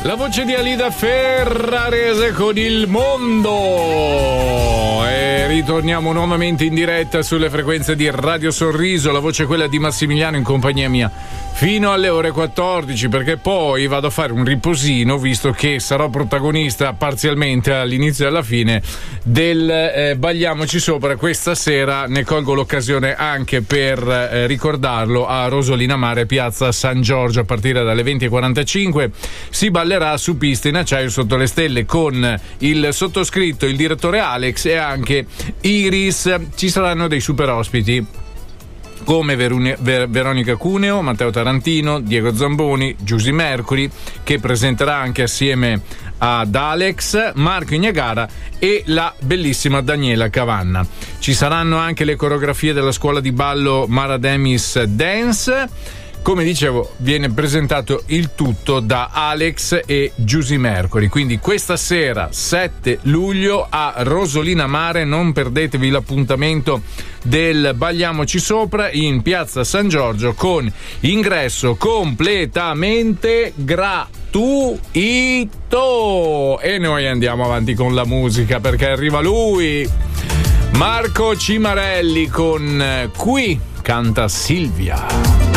La voce di Alida Ferrarese con Il Mondo. E ritorniamo nuovamente in diretta sulle frequenze di Radio Sorriso. La voce è quella di Massimiliano in compagnia mia fino alle ore 14, perché poi vado a fare un riposino, visto che sarò protagonista parzialmente all'inizio e alla fine del Bagliamoci Sopra. Questa sera ne colgo l'occasione anche per ricordarlo a Rosolina Mare, piazza San Giorgio, a partire dalle 20:45 si ballerà su piste in acciaio sotto le stelle con il sottoscritto, il direttore Alex e anche Iris. Ci saranno dei super ospiti come Veronica Cuneo, Matteo Tarantino, Diego Zamboni, Giusy Mercury, che presenterà anche assieme ad Alex, Marco Ignagara e la bellissima Daniela Cavanna. Ci saranno anche le coreografie della scuola di ballo Mara Demis Dance. Come dicevo, viene presentato il tutto da Alex e Giusy Mercury. Quindi questa sera, 7 luglio, a Rosolina Mare, non perdetevi l'appuntamento del Bagliamoci Sopra in piazza San Giorgio, con ingresso completamente gratuito. E noi andiamo avanti con la musica, perché arriva lui, Marco Cimarelli, con Qui canta Silvia.